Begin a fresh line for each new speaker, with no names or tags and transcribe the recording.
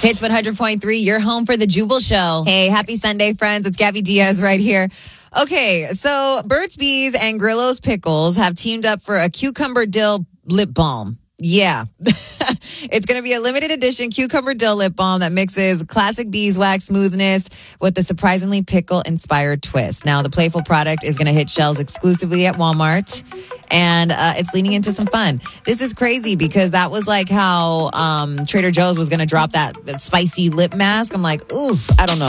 Hits 100.3, your home for the Jubal Show. Hey, happy Sunday, friends. It's Gabby Diaz right here. Okay, so Burt's Bees and Grillo's Pickles have teamed up for a cucumber dill lip balm. Yeah. It's going to be a limited edition cucumber dill lip balm that mixes classic beeswax smoothness with a surprisingly pickle-inspired twist. Now, the playful product is going to hit shelves exclusively at Walmart, and it's leaning into some fun. This is crazy because that was like how Trader Joe's was going to drop that spicy lip mask. I'm like, oof, I don't know.